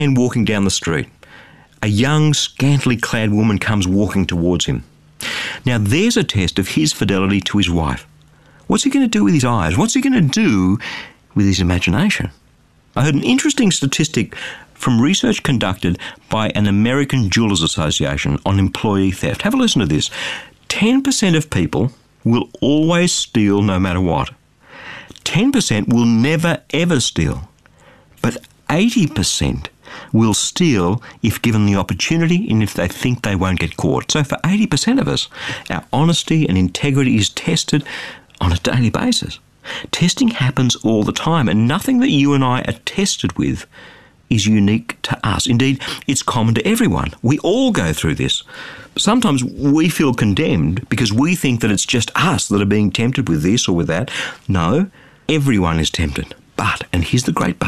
man walking down the street. A young, scantily clad woman comes walking towards him. Now there's a test of his fidelity to his wife. What's he going to do with his eyes? What's he going to do with his imagination? I heard an interesting statistic from research conducted by an American Jewelers Association on employee theft. Have a listen to this. 10% of people will always steal no matter what. 10% will never ever steal. But 80% will steal if given the opportunity and if they think they won't get caught. So for 80% of us, our honesty and integrity is tested on a daily basis. Testing happens all the time, and nothing that you and I are tested with is unique to us. Indeed, it's common to everyone. We all go through this. Sometimes we feel condemned because we think that it's just us that are being tempted with this or with that. No, everyone is tempted. But, and here's the great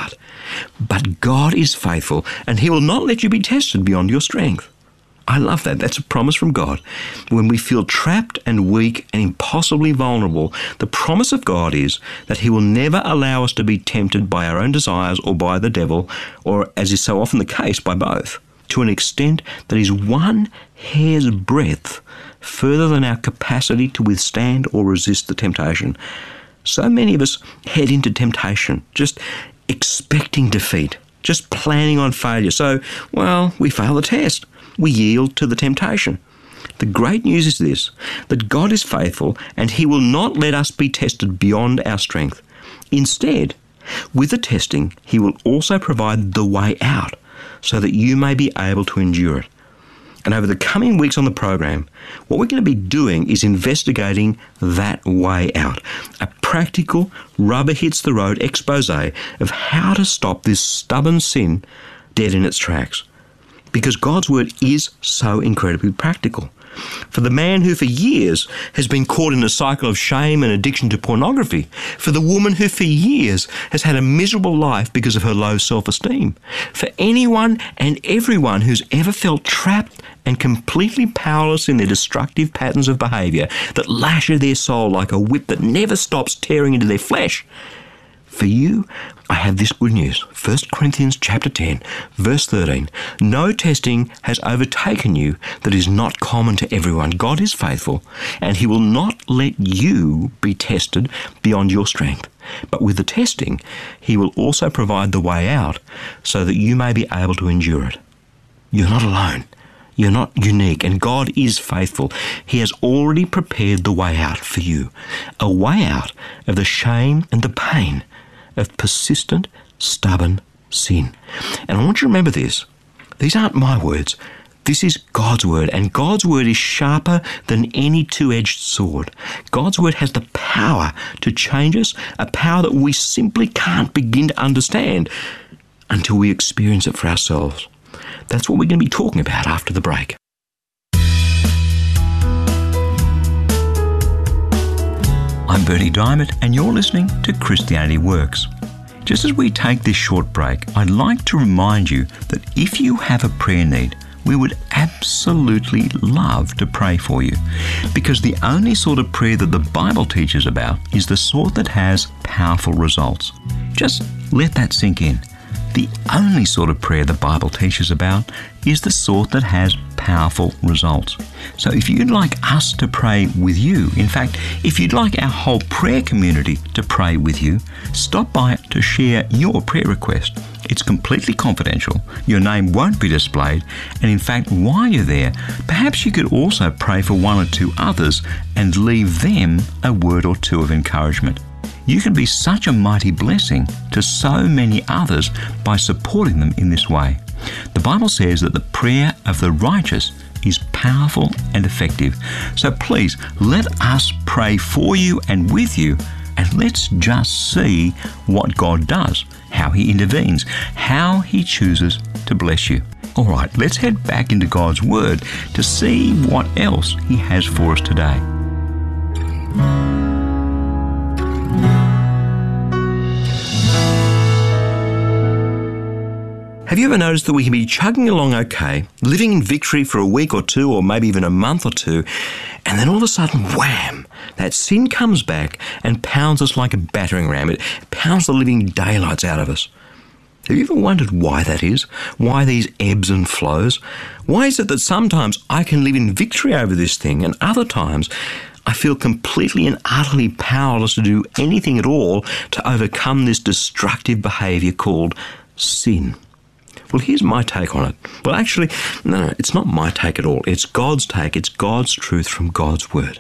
but God is faithful and he will not let you be tested beyond your strength. I love that. That's a promise from God. When we feel trapped and weak and impossibly vulnerable, the promise of God is that he will never allow us to be tempted by our own desires or by the devil, or as is so often the case, by both, to an extent that is one hair's breadth further than our capacity to withstand or resist the temptation. So many of us head into temptation just expecting defeat, just planning on failure. So, well, we fail the test. We yield to the temptation. The great news is this, that God is faithful and he will not let us be tested beyond our strength. Instead, with the testing, he will also provide the way out so that you may be able to endure it. And over the coming weeks on the program, what we're going to be doing is investigating that way out. A practical, rubber-hits-the-road expose of how to stop this stubborn sin dead in its tracks. Because God's word is so incredibly practical. For the man who for years has been caught in a cycle of shame and addiction to pornography. For the woman who for years has had a miserable life because of her low self-esteem. For anyone and everyone who's ever felt trapped and completely powerless in their destructive patterns of behaviour that lash at their soul like a whip that never stops tearing into their flesh. For you, I have this good news. 1 Corinthians chapter 10, verse 13. No testing has overtaken you that is not common to everyone. God is faithful, and he will not let you be tested beyond your strength. But with the testing, he will also provide the way out so that you may be able to endure it. You're not alone. You're not unique, and God is faithful. He has already prepared the way out for you, a way out of the shame and the pain of persistent, stubborn sin. And I want you to remember this. These aren't my words. This is God's word, and God's word is sharper than any two-edged sword. God's word has the power to change us, a power that we simply can't begin to understand until we experience it for ourselves. That's what we're going to be talking about after the break. I'm Bernie Diamond, and you're listening to Christianity Works. Just as we take this short break, I'd like to remind you that if you have a prayer need, we would absolutely love to pray for you, because the only sort of prayer that the Bible teaches about is the sort that has powerful results. Just let that sink in. The only sort of prayer the Bible teaches about is the sort that has powerful results. So if you'd like us to pray with you, in fact, if you'd like our whole prayer community to pray with you, stop by to share your prayer request. It's completely confidential. Your name won't be displayed. And in fact, while you're there, perhaps you could also pray for one or two others and leave them a word or two of encouragement. You can be such a mighty blessing to so many others by supporting them in this way. The Bible says that the prayer of the righteous is powerful and effective. So please, let us pray for you and with you, and let's just see what God does, how he intervenes, how he chooses to bless you. All right, let's head back into God's Word to see what else he has for us today. Have you ever noticed that we can be chugging along okay, living in victory for a week or two, or maybe even a month or two, and then all of a sudden, wham, that sin comes back and pounds us like a battering ram. It pounds the living daylights out of us. Have you ever wondered why that is? Why these ebbs and flows? Why is it that sometimes I can live in victory over this thing and other times I feel completely and utterly powerless to do anything at all to overcome this destructive behaviour called sin? Well, here's my take on it. Well, actually, no, it's not my take at all. It's God's take. It's God's truth from God's word.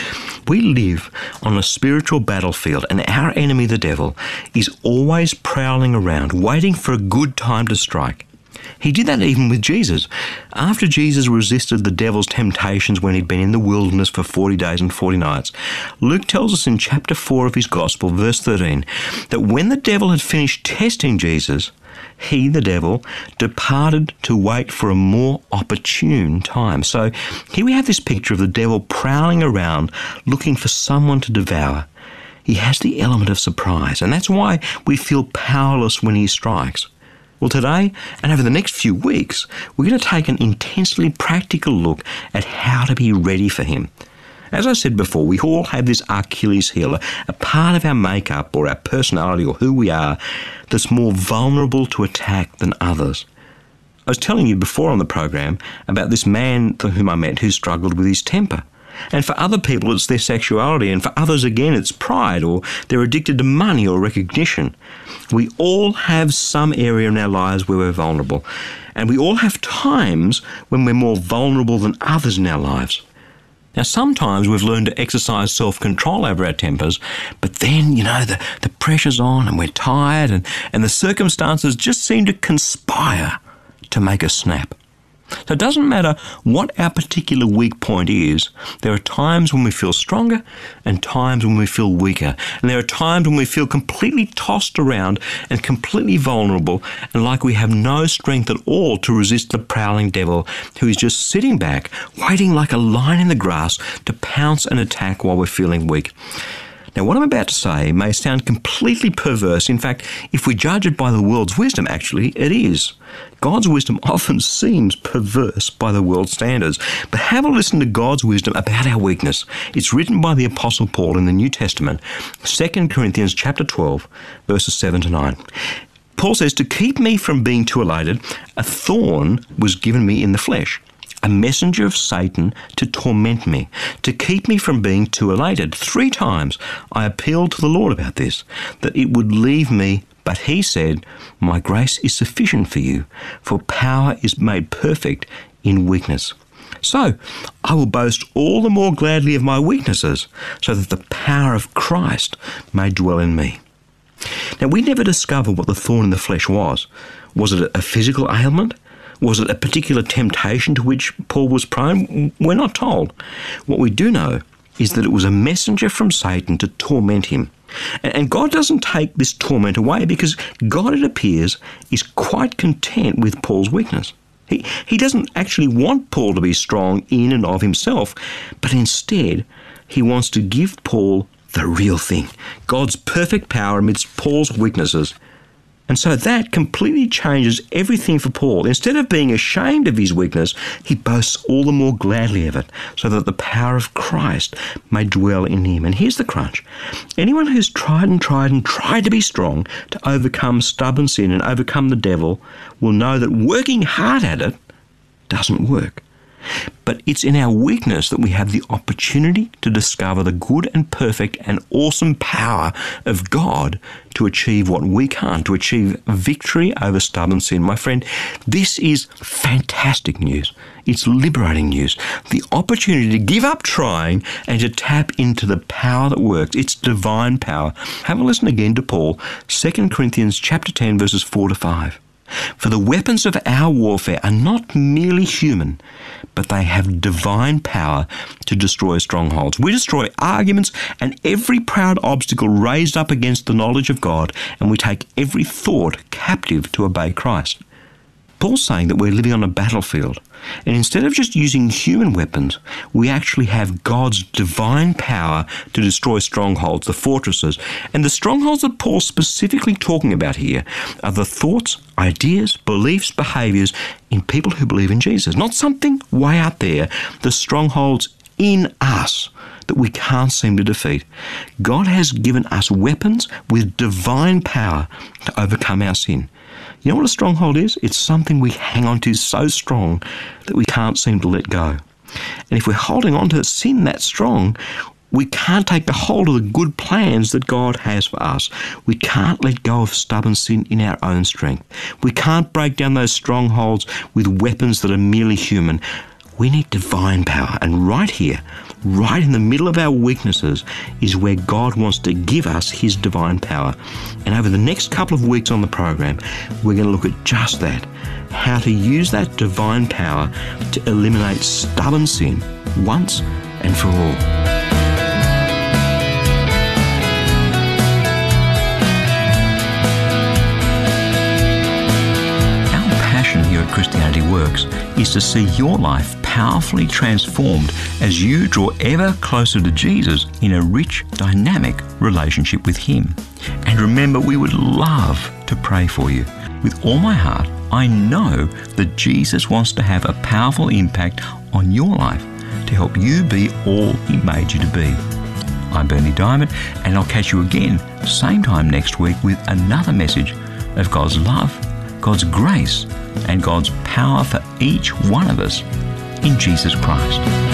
We live on a spiritual battlefield, and our enemy, the devil, is always prowling around, waiting for a good time to strike. He did that even with Jesus. After Jesus resisted the devil's temptations when he'd been in the wilderness for 40 days and 40 nights, Luke tells us in chapter 4 of his Gospel, verse 13, that when the devil had finished testing Jesus, he, the devil, departed to wait for a more opportune time. So here we have this picture of the devil prowling around looking for someone to devour. He has the element of surprise, and that's why we feel powerless when he strikes. Well, today and over the next few weeks, we're going to take an intensely practical look at how to be ready for him. As I said before, we all have this Achilles heel, a part of our makeup or our personality or who we are that's more vulnerable to attack than others. I was telling you before on the program about this man whom I met who struggled with his temper. And for other people, it's their sexuality, and for others, again, it's pride, or they're addicted to money or recognition. We all have some area in our lives where we're vulnerable, and we all have times when we're more vulnerable than others in our lives. Now, sometimes we've learned to exercise self-control over our tempers, but then, the pressure's on and we're tired and the circumstances just seem to conspire to make us snap. So it doesn't matter what our particular weak point is, there are times when we feel stronger and times when we feel weaker. And there are times when we feel completely tossed around and completely vulnerable and like we have no strength at all to resist the prowling devil who is just sitting back, waiting like a lion in the grass to pounce and attack while we're feeling weak. Now, what I'm about to say may sound completely perverse. In fact, if we judge it by the world's wisdom, actually, it is. God's wisdom often seems perverse by the world's standards. But have a listen to God's wisdom about our weakness. It's written by the Apostle Paul in the New Testament, 2 Corinthians chapter 12, verses 7 to 9. Paul says, "To keep me from being too elated, a thorn was given me in the flesh, a messenger of Satan to torment me, to keep me from being too elated. 3 times I appealed to the Lord about this, that it would leave me, but he said, 'My grace is sufficient for you, for power is made perfect in weakness.' So I will boast all the more gladly of my weaknesses, so that the power of Christ may dwell in me." Now, we never discover what the thorn in the flesh was. Was it a physical ailment? Was it a particular temptation to which Paul was prone? We're not told. What we do know is that it was a messenger from Satan to torment him. And God doesn't take this torment away because God, it appears, is quite content with Paul's weakness. He doesn't actually want Paul to be strong in and of himself, but instead he wants to give Paul the real thing, God's perfect power amidst Paul's weaknesses. And so that completely changes everything for Paul. Instead of being ashamed of his weakness, he boasts all the more gladly of it, so that the power of Christ may dwell in him. And here's the crunch. Anyone who's tried to be strong to overcome stubborn sin and overcome the devil will know that working hard at it doesn't work. But it's in our weakness that we have the opportunity to discover the good and perfect and awesome power of God to achieve what we can't, to achieve victory over stubborn sin. My friend, this is fantastic news. It's liberating news. The opportunity to give up trying and to tap into the power that works. It's divine power. Have a listen again to Paul, 2 Corinthians chapter 10, verses 4 to 5. "For the weapons of our warfare are not merely human, but they have divine power to destroy strongholds. We destroy arguments and every proud obstacle raised up against the knowledge of God, and we take every thought captive to obey Christ." Paul's saying that we're living on a battlefield, and instead of just using human weapons, we actually have God's divine power to destroy strongholds, the fortresses. And the strongholds that Paul's specifically talking about here are the thoughts, ideas, beliefs, behaviours in people who believe in Jesus. Not something way out there, the strongholds in us that we can't seem to defeat. God has given us weapons with divine power to overcome our sin. You know what a stronghold is? It's something we hang on to so strong that we can't seem to let go. And if we're holding on to sin that strong, we can't take the hold of the good plans that God has for us. We can't let go of stubborn sin in our own strength. We can't break down those strongholds with weapons that are merely human. We need divine power. And right here, right in the middle of our weaknesses, is where God wants to give us his divine power. And over the next couple of weeks on the program, we're going to look at just that, how to use that divine power to eliminate stubborn sin once and for all. Here at Christianity Works is to see your life powerfully transformed as you draw ever closer to Jesus in a rich, dynamic relationship with him. And remember, we would love to pray for you. With all my heart, I know that Jesus wants to have a powerful impact on your life to help you be all he made you to be. I'm Berni Dymet, and I'll catch you again same time next week with another message of God's love, God's grace, and God's power for each one of us in Jesus Christ.